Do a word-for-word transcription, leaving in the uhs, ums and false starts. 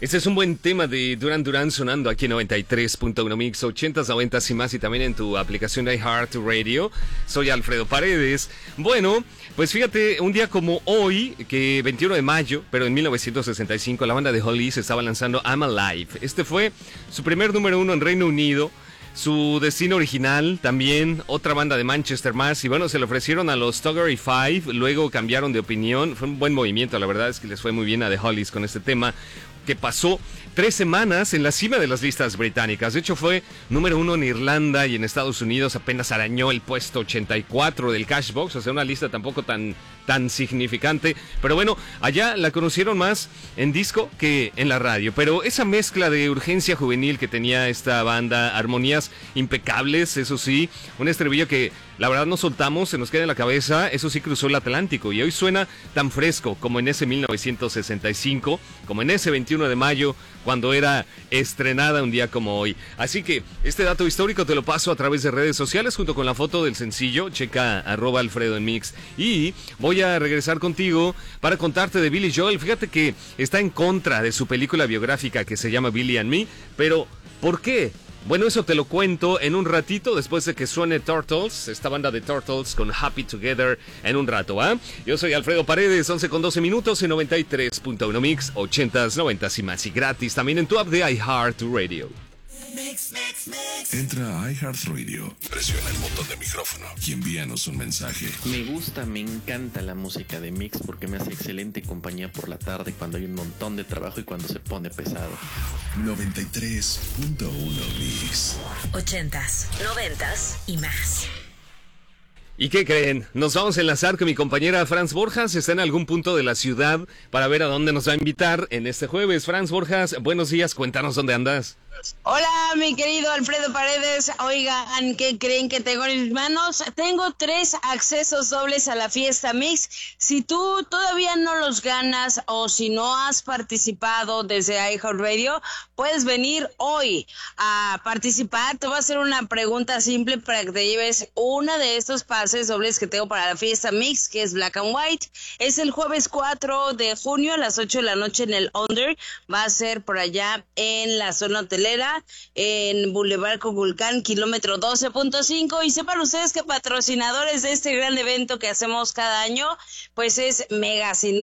Este es un buen tema de Duran Duran sonando aquí en noventa y tres punto uno Mix, ochentas, noventas y más, y también en tu aplicación de iHeartRadio. Soy Alfredo Paredes. Bueno, pues fíjate, un día como hoy, que veintiuno de mayo, pero en mil novecientos sesenta y cinco, la banda de Hollies estaba lanzando I'm Alive. Este fue su primer número uno en Reino Unido. Su destino original, también otra banda de Manchester más, y bueno, se le ofrecieron a los Strawberry Five, luego cambiaron de opinión. Fue un buen movimiento, la verdad es que les fue muy bien a The Hollies con este tema, que pasó tres semanas en la cima de las listas británicas. De hecho, fue número uno en Irlanda, y en Estados Unidos apenas arañó el puesto ochenta y cuatro del Cashbox, o sea, una lista tampoco tan, tan significante. Pero bueno, allá la conocieron más en disco que en la radio. Pero esa mezcla de urgencia juvenil que tenía esta banda, armonías impecables, eso sí, un estribillo que la verdad no soltamos, se nos queda en la cabeza, eso sí cruzó el Atlántico, y hoy suena tan fresco como en ese mil novecientos sesenta y cinco, como en ese veintiuno de mayo, cuando era estrenada un día como hoy. Así que este dato histórico te lo paso a través de redes sociales junto con la foto del sencillo. Checa arroba Alfredo en Mix. Y voy a regresar contigo para contarte de Billy Joel. Fíjate que está en contra de su película biográfica que se llama Billy and Me, pero ¿por qué? Bueno, eso te lo cuento en un ratito, después de que suene Turtles, esta banda de Turtles con Happy Together, en un rato, ¿ah? ¿eh? Yo soy Alfredo Paredes, once con doce minutos en noventa y tres punto uno Mix, ochentas, noventas y más, y gratis también en tu app de iHeartRadio. Mix, mix, mix. Entra a iHeartRadio, presiona el botón de micrófono y envíanos un mensaje. Me gusta, me encanta la música de Mix porque me hace excelente compañía por la tarde cuando hay un montón de trabajo y cuando se pone pesado. noventa y tres punto uno Mix. Ochentas, noventas y más. ¿Y qué creen? Nos vamos a enlazar con mi compañera Franz Borjas. Está en algún punto de la ciudad para ver a dónde nos va a invitar en este jueves. Franz Borjas, buenos días, cuéntanos dónde andas. Hola, mi querido Alfredo Paredes. Oigan, ¿qué creen que tengo en mis manos? Tengo tres accesos dobles a la fiesta Mix. Si tú todavía no los ganas o si no has participado desde iHeartRadio, puedes venir hoy a participar. Te voy a hacer una pregunta simple para que te lleves una de estos pases dobles que tengo para la fiesta Mix, que es Black and White. Es el jueves cuatro de junio a las ocho de la noche en el Under. Va a ser por allá en la zona hotelera, en Boulevard Coculcán, kilómetro doce punto cinco. Y sepan ustedes que patrocinadores de este gran evento que hacemos cada año, pues es Mega